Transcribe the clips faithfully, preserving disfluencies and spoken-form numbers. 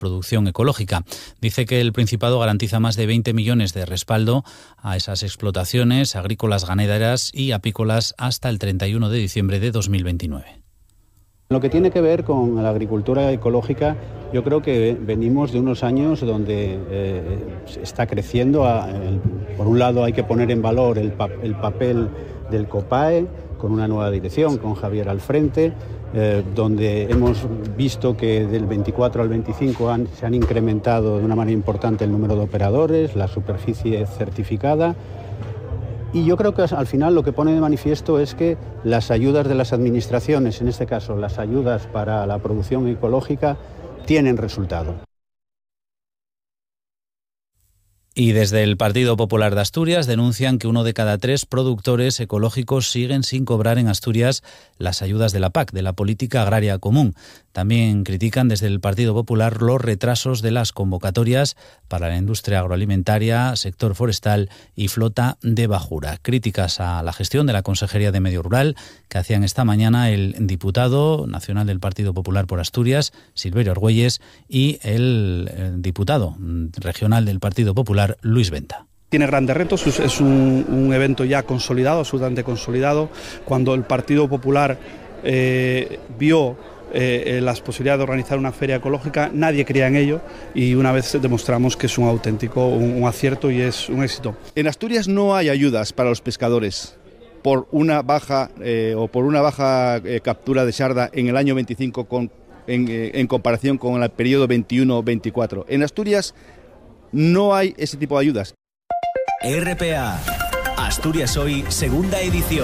producción ecológica. Dice que el Principado garantiza más de veinte millones de respaldo a esas explotaciones agrícolas, ganaderas y apícolas hasta el treinta y uno de diciembre de dos mil veintinueve. Lo que tiene que ver con la agricultura ecológica, yo creo que venimos de unos años donde eh, está creciendo. A, el, por un lado hay que poner en valor el, pa, el papel del COPAE, con una nueva dirección, con Javier al frente, eh, donde hemos visto que del veinticuatro al veinticinco han, se han incrementado de una manera importante el número de operadores, la superficie certificada. Y yo creo que al final lo que pone de manifiesto es que las ayudas de las administraciones, en este caso las ayudas para la producción ecológica, tienen resultado. Y desde el Partido Popular de Asturias denuncian que uno de cada tres productores ecológicos siguen sin cobrar en Asturias las ayudas de la P A C, de la Política Agraria Común. También critican desde el Partido Popular los retrasos de las convocatorias para la industria agroalimentaria, sector forestal y flota de bajura. Críticas a la gestión de la Consejería de Medio Rural que hacían esta mañana el diputado nacional del Partido Popular por Asturias, Silverio Argüelles, y el diputado regional del Partido Popular, Luis Venta. Tiene grandes retos, es un, un evento ya consolidado, absolutamente consolidado. Cuando el Partido Popular eh, vio eh, las posibilidades de organizar una feria ecológica, nadie creía en ello y una vez demostramos que es un auténtico, un, un acierto y es un éxito. En Asturias no hay ayudas para los pescadores por una baja eh, o por una baja eh, captura de sarda en el año veinticinco con, en, eh, en comparación con el periodo veintiuno veinticuatro. En Asturias no hay ese tipo de ayudas. R P A, Asturias Hoy, segunda edición.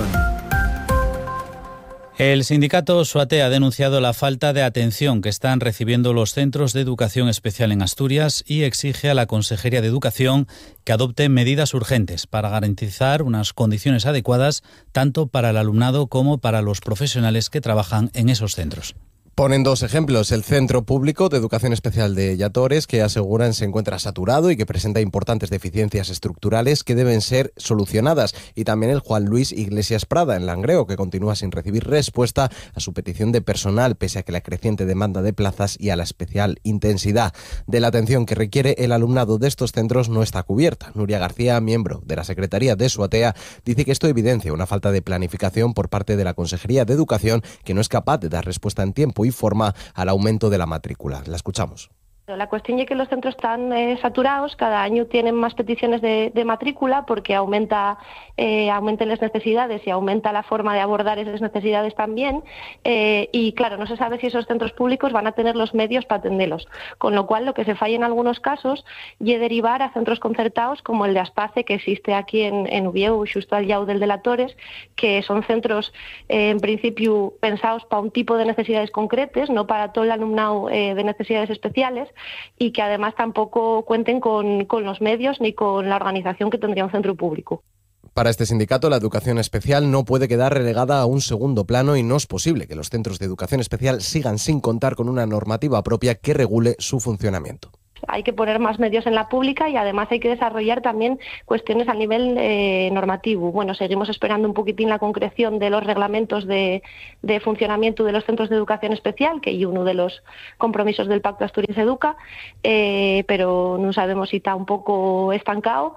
El sindicato SUATE ha denunciado la falta de atención que están recibiendo los centros de educación especial en Asturias y exige a la Consejería de Educación que adopte medidas urgentes para garantizar unas condiciones adecuadas tanto para el alumnado como para los profesionales que trabajan en esos centros. Ponen dos ejemplos, el Centro Público de Educación Especial de Llatores, que aseguran se encuentra saturado y que presenta importantes deficiencias estructurales que deben ser solucionadas, y también el Juan Luis Iglesias Prada, en Langreo, que continúa sin recibir respuesta a su petición de personal, pese a que la creciente demanda de plazas y a la especial intensidad de la atención que requiere el alumnado de estos centros no está cubierta. Nuria García, miembro de la Secretaría de SUATEA, dice que esto evidencia una falta de planificación por parte de la Consejería de Educación, que no es capaz de dar respuesta en tiempo y forma al aumento de la matrícula. La escuchamos. La cuestión es que los centros están eh, saturados, cada año tienen más peticiones de, de matrícula porque aumenta, eh, aumentan las necesidades y aumenta la forma de abordar esas necesidades también, eh, y claro, no se sabe si esos centros públicos van a tener los medios para atenderlos, con lo cual lo que se falla en algunos casos y derivar a centros concertados como el de Aspace, que existe aquí en, en Uvieu, justo al lado del de Latores, que son centros eh, en principio pensados para un tipo de necesidades concretas, no para todo el alumnado eh, de necesidades especiales, y que además tampoco cuenten con, con los medios ni con la organización que tendría un centro público. Para este sindicato, la educación especial no puede quedar relegada a un segundo plano y no es posible que los centros de educación especial sigan sin contar con una normativa propia que regule su funcionamiento. Hay que poner más medios en la pública y además hay que desarrollar también cuestiones a nivel eh, normativo. Bueno, seguimos esperando un poquitín la concreción de los reglamentos de, de funcionamiento de los centros de educación especial, que es uno de los compromisos del Pacto Asturias Educa, eh, pero no sabemos si está un poco estancado.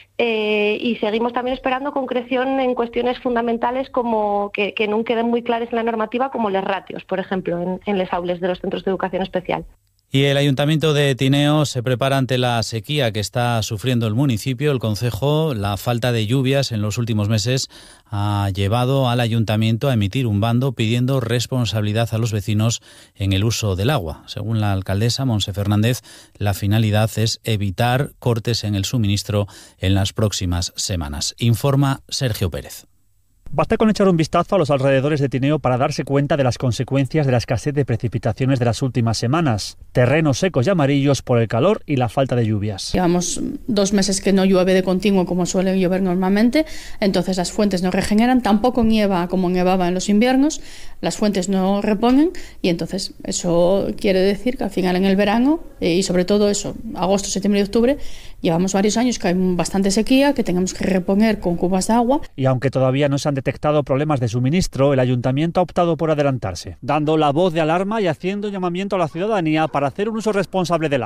Eh, y seguimos también esperando concreción en cuestiones fundamentales como que, que no queden muy claras en la normativa, como los ratios, por ejemplo, en, en les aules de los centros de educación especial. Y el Ayuntamiento de Tineo se prepara ante la sequía que está sufriendo el municipio. El concejo, la falta de lluvias en los últimos meses ha llevado al Ayuntamiento a emitir un bando pidiendo responsabilidad a los vecinos en el uso del agua. Según la alcaldesa Montse Fernández, la finalidad es evitar cortes en el suministro en las próximas semanas. Informa Sergio Pérez. Basta con echar un vistazo a los alrededores de Tineo para darse cuenta de las consecuencias de la escasez de precipitaciones de las últimas semanas. Terrenos secos y amarillos por el calor y la falta de lluvias. Llevamos dos meses que no llueve de continuo como suele llover normalmente, entonces las fuentes no regeneran, tampoco nieva como nevaba en los inviernos, las fuentes no reponen y entonces eso quiere decir que al final en el verano, eh, y sobre todo eso, agosto, septiembre y octubre, llevamos varios años que hay bastante sequía, que tenemos que reponer con cubas de agua. Y aunque todavía no se han detectado problemas de suministro, el ayuntamiento ha optado por adelantarse, dando la voz de alarma y haciendo un llamamiento a la ciudadanía para hacer un uso responsable del agua.